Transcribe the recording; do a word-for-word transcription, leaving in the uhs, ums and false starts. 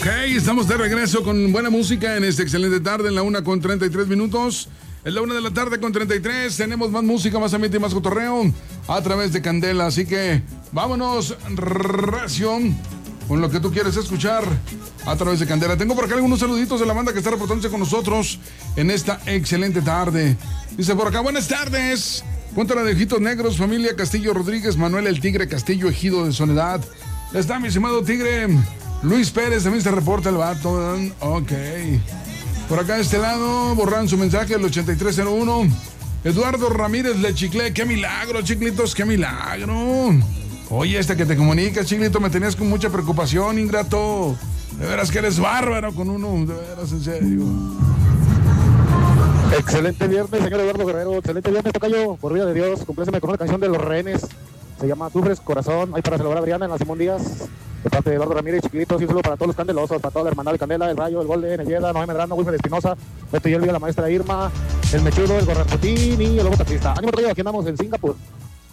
estamos de regreso con buena música en esta excelente tarde en la una con treinta y tres minutos. Es la una de la tarde con treinta y tres. Tenemos más música, más ambiente y más cotorreo a través de Candela. Así que vámonos, recio, con lo que tú quieres escuchar a través de Candela. Tengo por acá algunos saluditos de la banda que está reportándose con nosotros en esta excelente tarde. Dice por acá, buenas tardes. Cuéntala de Ojitos Negros, familia Castillo Rodríguez, Manuel el Tigre Castillo, Ejido de Soledad. Está mi estimado Tigre. Luis Pérez también se reporta el vato. Ok. Por acá de este lado, borran su mensaje el ochenta y tres cero uno. Eduardo Ramírez Le Chicle. ¡Qué milagro, Chiclitos! ¡Qué milagro! Oye, este que te comunica, Chiclito, me tenías con mucha preocupación, ingrato. De veras que eres bárbaro con uno. De veras, en serio. Excelente viernes, señor Eduardo Guerrero. Excelente viernes, tocayo. Por vida de Dios, compléceme con una canción de Los Rehenes. Se llama Sufres Corazón. Ahí para celebrar a Adriana en la Simón Díaz. De parte de Eduardo Ramírez, Chiquilitos, y un saludo para todos los candelosos, para toda la hermandad de Candela, el Rayo, el Golden, el Yeda, Noé Medrano, Wilfred Espinosa, Beto Yelvia, la maestra Irma, el Mechudo, el Gorrascotín y el Lobo Taxista. Ánimo, tocayo, aquí andamos en Singapur.